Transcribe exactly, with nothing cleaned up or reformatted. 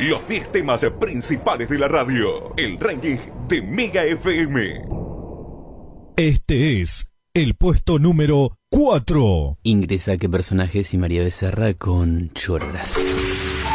Los diez temas principales de la radio. El ranking de Mega F M. Este es el puesto número cuatro. Ingresa qué personajes y María Becerra con Chorras.